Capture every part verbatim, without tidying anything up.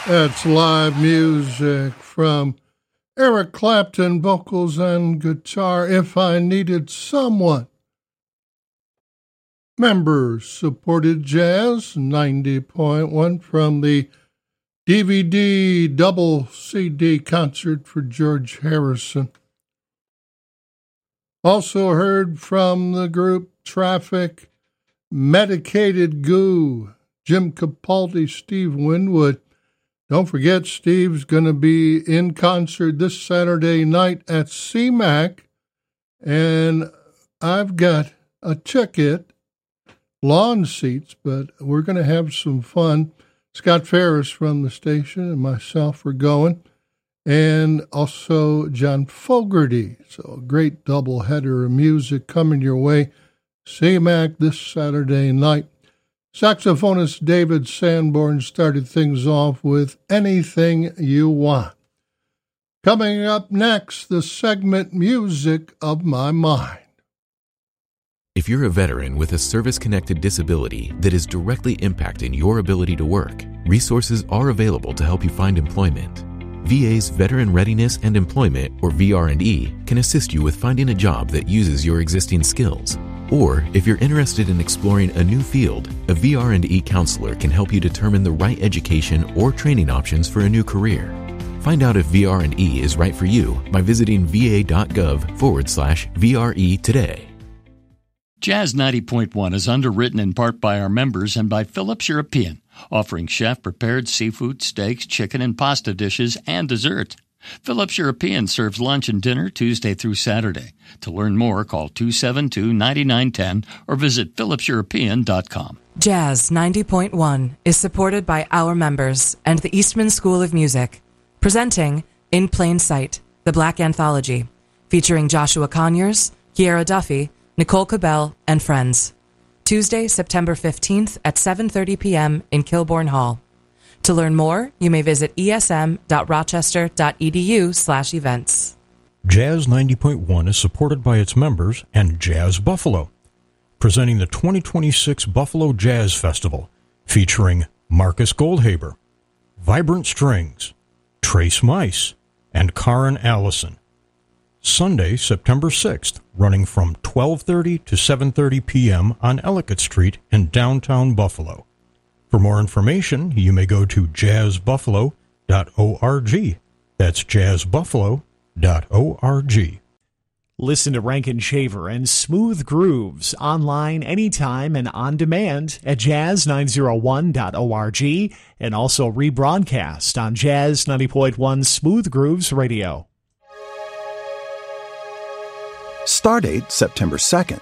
That's live music from Eric Clapton, vocals and guitar, If I Needed Someone. Members supported jazz, ninety point one from the D V D double C D concert for George Harrison. Also heard from the group Traffic, Medicated Goo, Jim Capaldi, Steve Winwood. Don't forget, Steve's going to be in concert this Saturday night at C MAC, and I've got a ticket, lawn seats, but we're going to have some fun. Scott Ferris from the station and myself are going, and also John Fogerty. So a great doubleheader of music coming your way. C MAC this Saturday night. Saxophonist David Sanborn started things off with Anything You Want. Coming up next, the segment Music of My Mind. If you're a veteran with a service-connected disability that is directly impacting your ability to work, resources are available to help you find employment. V A's Veteran Readiness and Employment, or V R and E, can assist you with finding a job that uses your existing skills. Or, if you're interested in exploring a new field, a V R and E counselor can help you determine the right education or training options for a new career. Find out if V R and E is right for you by visiting va.gov forward slash VRE today. Jazz ninety point one is underwritten in part by our members and by Phillips European, offering chef-prepared seafood, steaks, chicken, and pasta dishes, and dessert. Phillips European serves lunch and dinner Tuesday through Saturday. To learn more, call two seven two, nine nine one zero or visit phillips european dot com. Jazz ninety point one is supported by our members and the Eastman School of Music, presenting In Plain Sight, the Black Anthology, featuring Joshua Conyers, Kiera Duffy, Nicole Cabell, and friends. Tuesday, September fifteenth at seven thirty p.m. in Kilbourne Hall. To learn more, you may visit esm.rochester.edu slash events. Jazz ninety point one is supported by its members and Jazz Buffalo, presenting the twenty twenty-six Buffalo Jazz Festival, featuring Marcus Goldhaber, Vibrant Strings, Trace Mice, and Karen Allison. Sunday, September sixth, running from twelve thirty to seven thirty p.m. on Ellicott Street in downtown Buffalo. For more information, you may go to jazz buffalo dot org. That's jazz buffalo dot org. Listen to Rankin Shaver and Smooth Grooves online anytime and on demand at jazz nine oh one dot org and also rebroadcast on Jazz ninety point one Smooth Grooves Radio. Stardate September second.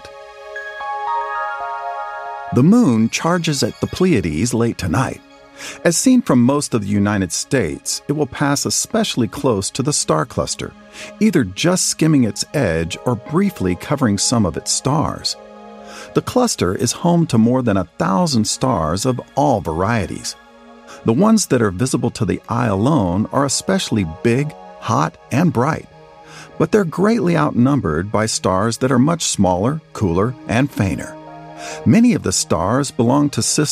The moon charges at the Pleiades late tonight. As seen from most of the United States, it will pass especially close to the star cluster, either just skimming its edge or briefly covering some of its stars. The cluster is home to more than a thousand stars of all varieties. The ones that are visible to the eye alone are especially big, hot, and bright, but they're greatly outnumbered by stars that are much smaller, cooler, and fainter. Many of the stars belong to systems